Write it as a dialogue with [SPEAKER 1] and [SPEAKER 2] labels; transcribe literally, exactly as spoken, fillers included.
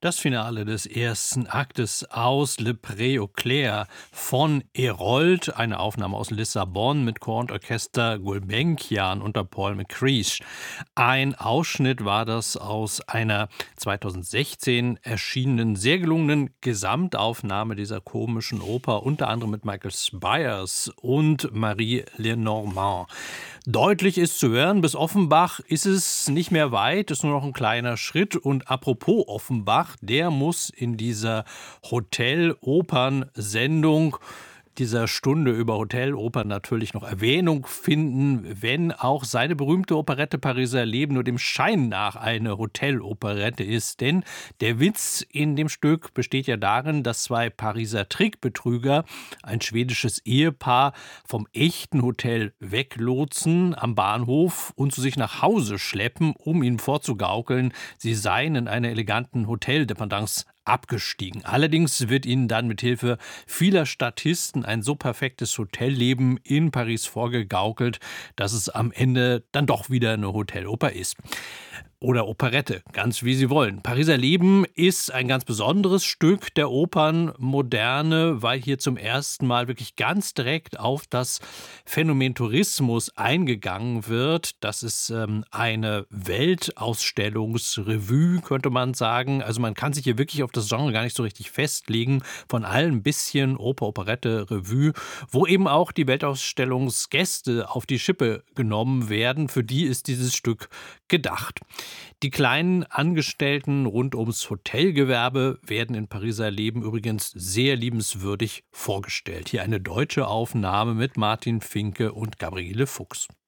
[SPEAKER 1] Das Finale des ersten Aktes aus Le Pré aux Clercs von Herold, eine Aufnahme aus Lissabon mit Chor und Orchester Gulbenkian unter Paul McCreesh. Ein Ausschnitt war das aus einer zweitausendsechzehn erschienenen, sehr gelungenen Gesamtaufnahme dieser komischen Oper, unter anderem mit Michael Spyers und Marie Lenormand. Deutlich ist zu hören, bis Offenbach ist es nicht mehr weit, ist nur noch ein kleiner Schritt. Und apropos Offenbach, der muss in dieser Hotel-Opern-Sendung dieser Stunde über Hotelopern natürlich noch Erwähnung finden, wenn auch seine berühmte Operette Pariser Leben nur dem Schein nach eine Hoteloperette ist. Denn der Witz in dem Stück besteht ja darin, dass zwei Pariser Trickbetrüger, ein schwedisches Ehepaar, vom echten Hotel weglotsen am Bahnhof und zu sich nach Hause schleppen, um ihnen vorzugaukeln, sie seien in einer eleganten Hoteldependance abgestiegen. Allerdings wird ihnen dann mit Hilfe vieler Statisten ein so perfektes Hotelleben in Paris vorgegaukelt, dass es am Ende dann doch wieder eine Hoteloper ist. Oder Operette, ganz wie Sie wollen. Pariser Leben ist ein ganz besonderes Stück der Opernmoderne, weil hier zum ersten Mal wirklich ganz direkt auf das Phänomen Tourismus eingegangen wird. Das ist ähm, eine Weltausstellungsrevue, könnte man sagen. Also man kann sich hier wirklich auf das Genre gar nicht so richtig festlegen. Von allen ein bisschen Oper, Operette, Revue, wo eben auch die Weltausstellungsgäste auf die Schippe genommen werden. Für die ist dieses Stück gedacht. Die kleinen Angestellten rund ums Hotelgewerbe werden in Pariser Leben übrigens sehr liebenswürdig vorgestellt. Hier eine deutsche Aufnahme mit Martin Finke und Gabriele Fuchs.